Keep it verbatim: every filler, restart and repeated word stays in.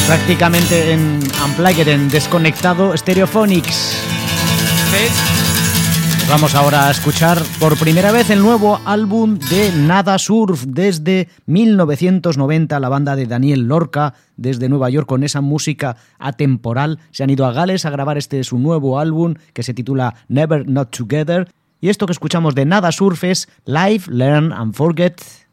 prácticamente en Unplugged, en desconectado Stereophonics. Vamos ahora a escuchar por primera vez el nuevo álbum de Nada Surf. Desde mil novecientos noventa la banda de Daniel Lorca, desde Nueva York, con esa música atemporal, se han ido a Gales a grabar este su nuevo álbum que se titula Never Not Together. Y esto que escuchamos de Nada Surf es Live, Learn and Forget.